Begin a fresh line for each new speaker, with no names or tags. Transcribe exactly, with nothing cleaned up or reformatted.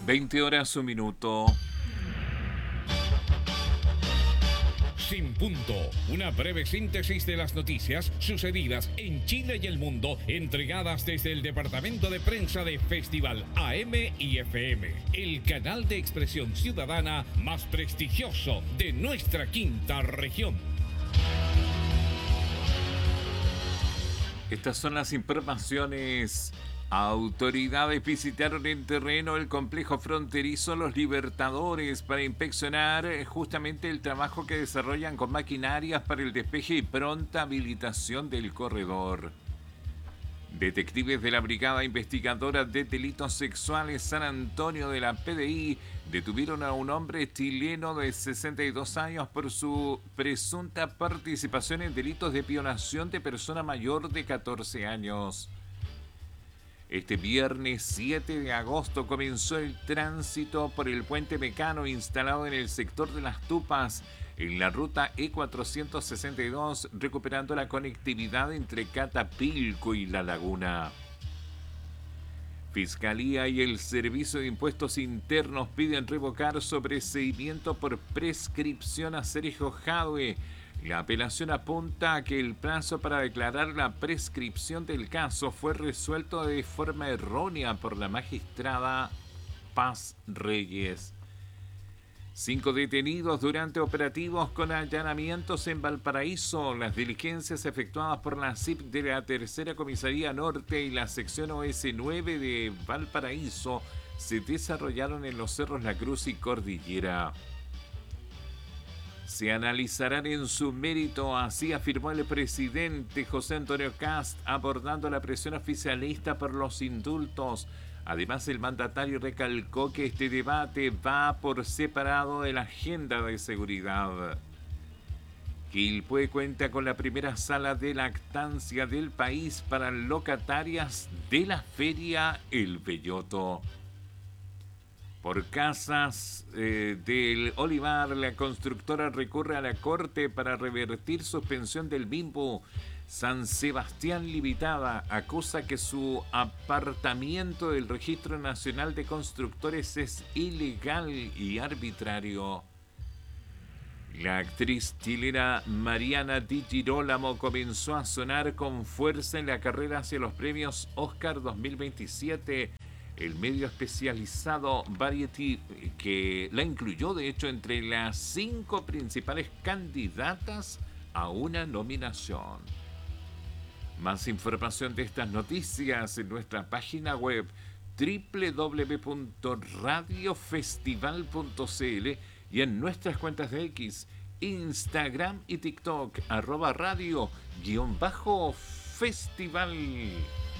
veinte horas, un minuto.
Sin punto, una breve síntesis de las noticias sucedidas en Chile y el mundo, entregadas desde el departamento de prensa de Festival A M y F M, el canal de expresión ciudadana más prestigioso de nuestra quinta región.
Estas son las informaciones. Autoridades visitaron en terreno el complejo fronterizo Los Libertadores para inspeccionar justamente el trabajo que desarrollan con maquinarias para el despeje y pronta habilitación del corredor. Detectives de la Brigada Investigadora de Delitos Sexuales San Antonio de la P D I detuvieron a un hombre chileno de sesenta y dos años por su presunta participación en delitos de violación de persona mayor de catorce años. Este viernes siete de agosto comenzó el tránsito por el puente Mecano instalado en el sector de Las Tupas, en la ruta E cuatrocientos sesenta y dos, recuperando la conectividad entre Catapilco y La Laguna. Fiscalía y el Servicio de Impuestos Internos piden revocar sobreseimiento por prescripción a Sergio Jadwe. La apelación apunta a que el plazo para declarar la prescripción del caso fue resuelto de forma errónea por la magistrada Paz Reyes. Cinco detenidos durante operativos con allanamientos en Valparaíso. Las diligencias efectuadas por la C I P de la Tercera Comisaría Norte y la sección O S nueve de Valparaíso se desarrollaron en los cerros La Cruz y Cordillera. Se analizarán en su mérito, así afirmó el presidente José Antonio Kast, abordando la presión oficialista por los indultos. Además, el mandatario recalcó que este debate va por separado de la agenda de seguridad. Quilpué cuenta con la primera sala de lactancia del país para locatarias de la feria El Belloto. Por Casas eh, del Olivar, la constructora recurre a la Corte para revertir suspensión del Bimbo. San Sebastián Limitada acusa que su apartamiento del Registro Nacional de Constructores es ilegal y arbitrario. La actriz chilena Mariana Di Girolamo comenzó a sonar con fuerza en la carrera hacia los premios Oscar dos mil veintisiete. El medio especializado Variety, que la incluyó de hecho entre las cinco principales candidatas a una nominación. Más información de estas noticias en nuestra página web doble u doble u doble u punto radio festival punto c l y en nuestras cuentas de X, Instagram y TikTok, arroba radio guión bajo festival.